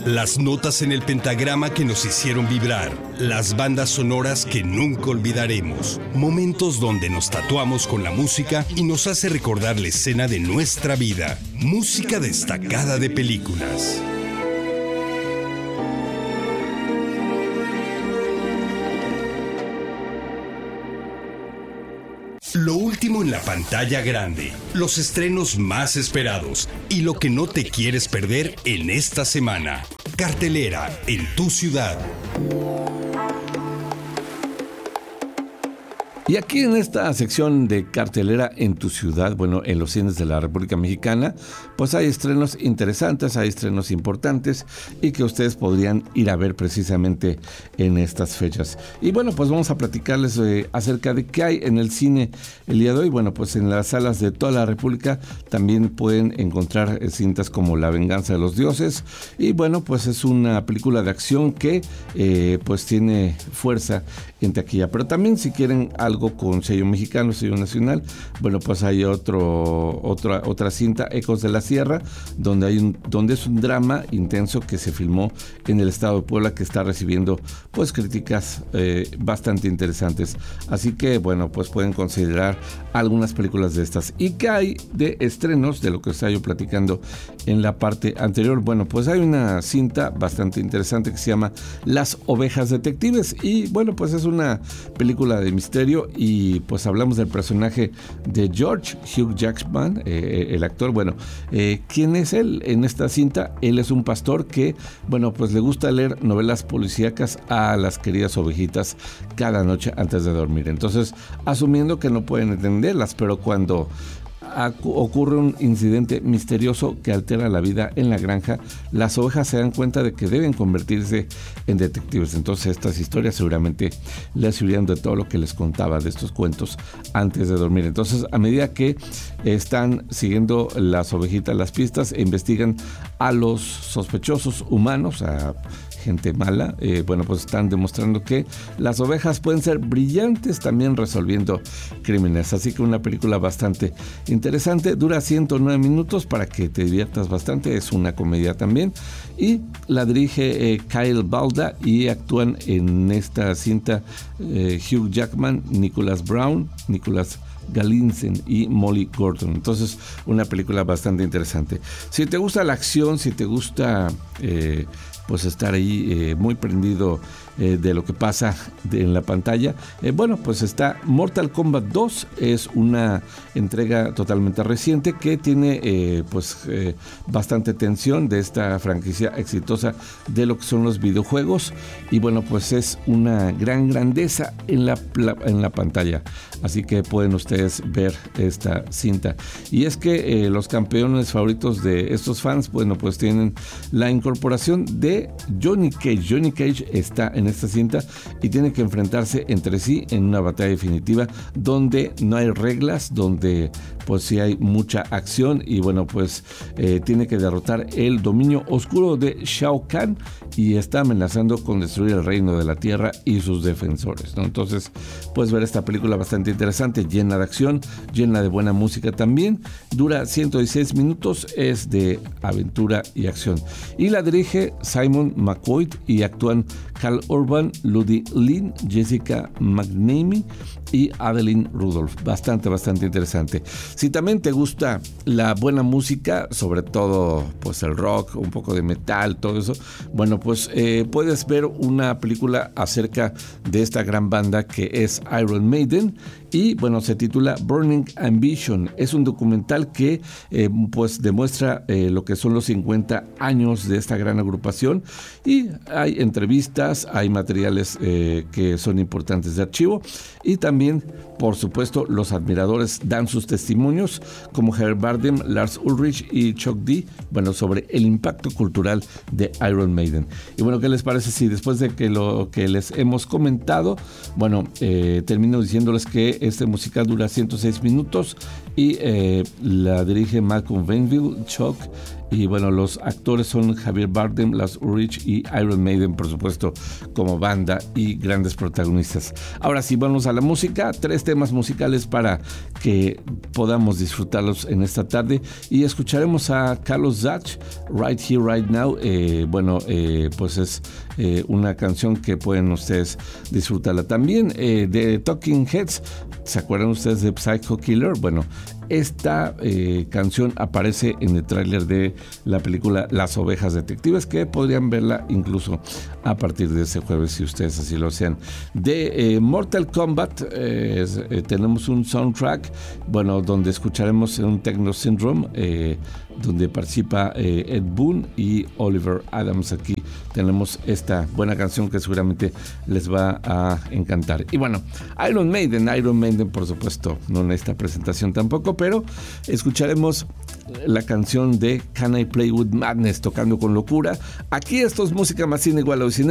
Las notas en el pentagrama que nos hicieron vibrar. Las bandas sonoras que nunca olvidaremos. Momentos donde nos tatuamos con la música y nos hace recordar la escena de nuestra vida. Música destacada de películas. Lo último en la pantalla grande, los estrenos más esperados y lo que no te quieres perder en esta semana. Cartelera en tu ciudad. Y aquí en esta sección de cartelera en tu ciudad, bueno, en los cines de la República Mexicana, pues hay estrenos interesantes, hay estrenos importantes y que ustedes podrían ir a ver precisamente en estas fechas. Y bueno, pues vamos a platicarles acerca de qué hay en el cine el día de hoy. Bueno, pues en las salas de toda la República también pueden encontrar cintas como La venganza de los dioses. Y bueno, pues es una película de acción que pues tiene fuerza en taquilla. Pero también si quieren algo con sello mexicano, sello nacional, bueno, pues hay otra cinta, Ecos de la Sierra, donde es un drama intenso que se filmó en el estado de Puebla, que está recibiendo pues críticas bastante interesantes. Así que bueno, pues pueden considerar algunas películas de estas. ¿Y qué hay de estrenos de lo que estaba yo platicando en la parte anterior? Bueno, pues hay una cinta bastante interesante que se llama Las Ovejas Detectives, y bueno, pues es una película de misterio y pues hablamos del personaje de George Hugh Jackman, el actor. Bueno, ¿quién es él en esta cinta? Él es un pastor que, bueno, pues le gusta leer novelas policíacas a las queridas ovejitas cada noche antes de dormir. Entonces, asumiendo que no pueden entenderlas, pero cuando ocurre un incidente misterioso que altera la vida en la granja, las ovejas se dan cuenta de que deben convertirse en detectives. Entonces estas historias seguramente les sirvieron de todo lo que les contaba de estos cuentos antes de dormir. Entonces, a medida que están siguiendo las ovejitas las pistas e investigan a los sospechosos humanos, a gente mala, bueno, pues están demostrando que las ovejas pueden ser brillantes también resolviendo crímenes. Así que una película bastante interesante, dura 109 minutos para que te diviertas bastante, es una comedia también, y la dirige Kyle Balda, y actúan en esta cinta Hugh Jackman, Nicholas Brown, Nicholas Galinsen y Molly Gordon. Entonces, una película bastante interesante. Si te gusta la acción, si te gusta pues estar ahí muy prendido de lo que pasa en la pantalla, bueno, pues está Mortal Kombat 2, es una entrega totalmente reciente que tiene bastante tensión de esta franquicia exitosa de lo que son los videojuegos, y bueno, pues es una gran grandeza en la pantalla, así que pueden ustedes ver esta cinta. Y es que los campeones favoritos de estos fans, bueno, pues tienen la incorporación de Johnny Cage. Johnny Cage está en esta cinta y tiene que enfrentarse entre sí en una batalla definitiva donde no hay reglas, donde pues sí hay mucha acción, y bueno, pues tiene que derrotar el dominio oscuro de Shao Kahn, y está amenazando con destruir el reino de la tierra y sus defensores, ¿no? Entonces, puedes ver esta película bastante interesante, llena de acción, llena de buena música también, dura 116 minutos, es de aventura y acción, y la dirige Simon McCoy, y actúan Hal Urban, Ludi Lin, Jessica McNamee y Adeline Rudolph. Bastante interesante. Si también te gusta la buena música, sobre todo pues el rock, un poco de metal, todo eso, bueno, pues puedes ver una película acerca de esta gran banda que es Iron Maiden, y bueno, se titula Burning Ambition. Es un documental que pues demuestra lo que son los 50 años de esta gran agrupación, y hay entrevistas, hay materiales que son importantes de archivo, y también, por supuesto, los admiradores dan sus testimonios, como Herb Bardem, Lars Ulrich y Chuck D, bueno, sobre el impacto cultural de Iron Maiden. Y bueno, ¿qué les parece si después de que lo que les hemos comentado, bueno, termino diciéndoles que este musical dura 106 minutos y la dirige Malcolm Venville, Chuck, Y bueno, los actores son Javier Bardem, Lars Ulrich y Iron Maiden, por supuesto, como banda y grandes protagonistas. Ahora sí, vamos a la música. 3 temas musicales para que podamos disfrutarlos en esta tarde. Y escucharemos a Carlos Zach, Right Here, Right Now. Pues es una canción que pueden ustedes disfrutarla. También de Talking Heads. ¿Se acuerdan ustedes de Psycho Killer? Bueno, esta canción aparece en el tráiler de la película Las Ovejas Detectives, que podrían verla incluso a partir de este jueves si ustedes así lo sean. De Mortal Kombat tenemos un soundtrack, bueno, donde escucharemos un Techno Syndrome, donde participa Ed Boon y Oliver Adams. Aquí tenemos esta buena canción que seguramente les va a encantar. Y bueno, Iron Maiden, por supuesto, no en esta presentación tampoco, pero escucharemos la canción de Can I Play With Madness, tocando con locura. Aquí esto es Música Más Cine igual a Cine.